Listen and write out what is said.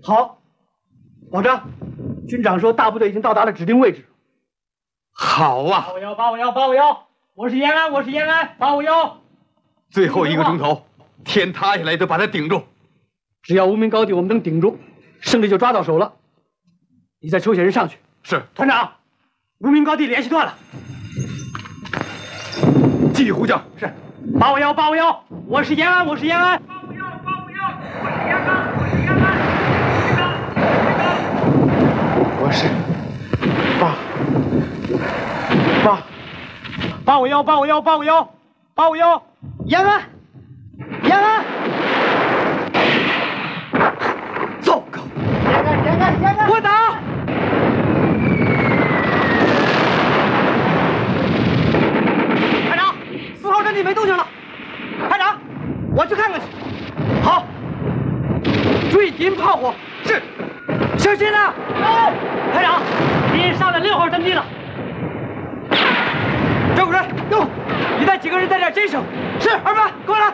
好，保障。军长说大部队已经到达了指定位置。 好啊 851，我是延安，851。 最后1个钟头，天塌下来都把它顶住。 只要无名高地我们能顶住，胜利就抓到手了。你再抽些人上去。 是， 团长，无名高地联系断了。 继续呼叫。 是。 851，我是延安。 851，我是延安。 我是 851， 延安。 糟糕！ 延安！ 我打！排长，4号阵地没动静了。排长，我去看看去。好，注意敌人炮火。 是， 小心啊！ 排长，敌人上了6号阵地了。 赵主任，哟，你带几个人在这儿坚守。是，二班，过来。